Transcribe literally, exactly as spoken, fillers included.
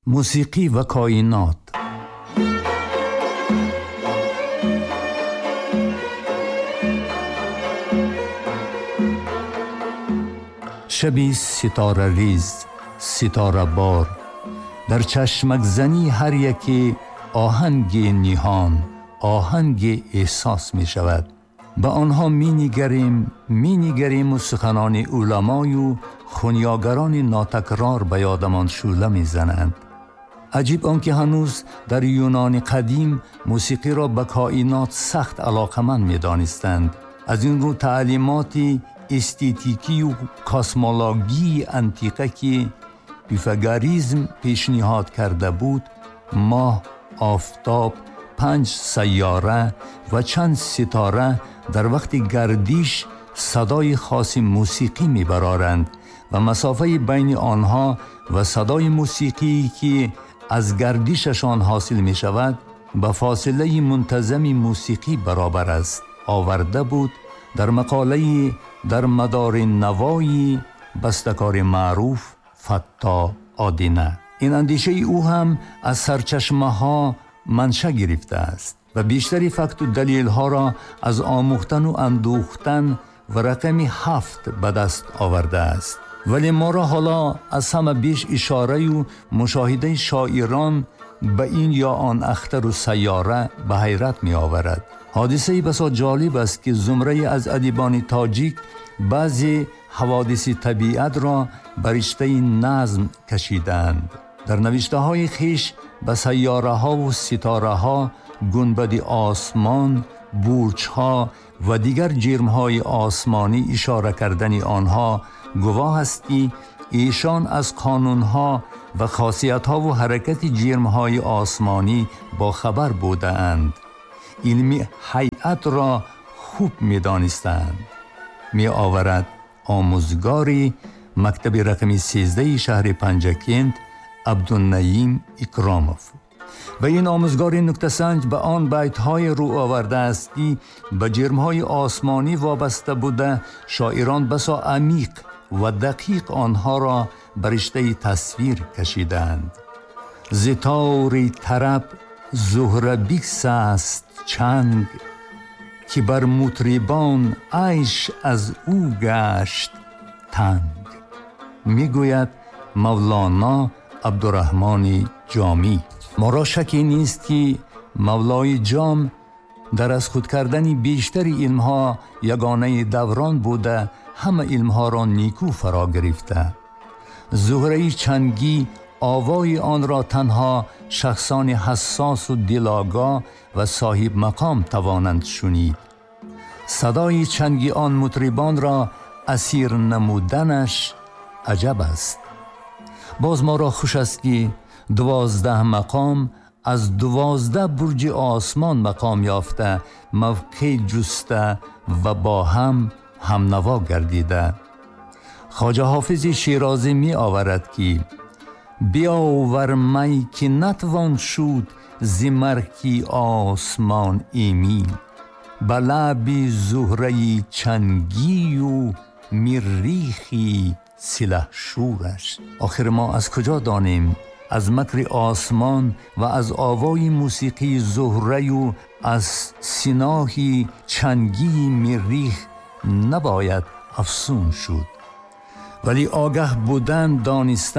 موسیقی و کائنات. شبی ستاره ریز، ستاره بار، در چشمک زنی هر یکی آهنگ نیهان، آهنگ احساس می شود. به آنها می نگریم می نگریم و سخنان علمای و خونیاگران ناتکرار به یادمان شعله می زنند. عجیب آنکه هنوز در یونان قدیم موسیقی را به کائنات سخت علاقمند می دانستند. از این رو تعلیمات استیتیکی و کاسمولوژی انتیقه که پیفاگوریسم پیشنهاد کرده بود، ماه، آفتاب، پنج سیاره و چند ستاره در وقت گردش صدای خاص موسیقی می‌برارند و مسافه بین آنها و صدای موسیقی که از گردششان حاصل می شود به فاصله منتظم موسیقی برابر است آورده بود در مقاله در مدار نوایی بسته‌کار معروف فتا آدینه. این اندیشه او هم از سرچشمه ها منشأ گرفته است و بیشتری فکت و دلیل ها را از آموختن و اندوختن و رقم هفت به دست آورده است. ولی ما را حالا از همه بیش اشاره و مشاهده شاعران به این یا آن اختر و سیاره به حیرت می آورد. حادثه بسا جالب است که زمره از ادیبان تاجیک بعضی حوادث طبیعت را به رشته نظم کشیدند. در نوشته های خیش به سیاره ها و ستاره ها، گنبد آسمان، برج ها و دیگر جرم های آسمانی اشاره کردن آنها گواه است که ایشان از قانون ها و خاصیت ها و حرکت جرم های آسمانی با خبر بوده اند. علمی هیئت را خوب می دانستند. می آورد آموزگاری مکتب رقم سیزده شهر پنجکند عبدالنعیم اکراموف. و این آموزگاری نکته سنج به آن بیت های رو آورده است که به جرم های آسمانی وابسته بوده شاعران بسا عمیق و دقیق آنها را به رشته تصویر کشیدند. زتار طرب زهره بیکس است چنگ، که بر مطربان عیش از او گشت تنگ. میگوید مولانا عبدالرحمن جامی. ما را شکی نیست که مولای جام در از خود کردن بیشتر علمها یگانه دوران بوده همه علمها را نیکو فرا گرفته. زهره چنگی آوای آن را تنها شخصان حساس و دلاگاه و صاحب مقام توانند شنید. صدای چنگی آن مطربان را اسیر نمودنش عجب است. باز ما را خوش است که دوازده مقام از دوازده برج آسمان مقام یافته، موقع جسته و با هم هم نوا گردیده. خواجه حافظ شیرازی می آورد که بیاور می که نتوان شد ز مرکی آسمان ایمین، به لب زهره چنگی و مریخی سلح شورش. آخر ما از کجا دانیم از مکر آسمان و از آوای موسیقی زهره و از سیناهی چنگی مریخ نباید افسون شد. ولی آگه بودن دانستن